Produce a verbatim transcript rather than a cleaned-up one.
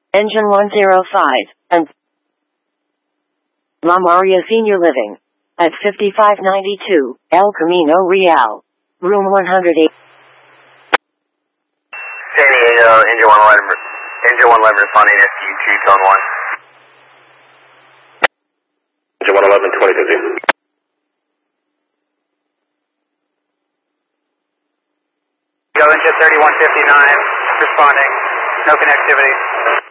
Engine one oh five, and La Maria Senior Living. At fifty-five ninety-two, El Camino Real. Room one hundred eight. San Diego, engine one eleven, engine one eleven responding S U two, tone one. Engine one eleven, twenty fifty. Go into thirty-one fifty-nine, responding, no connectivity.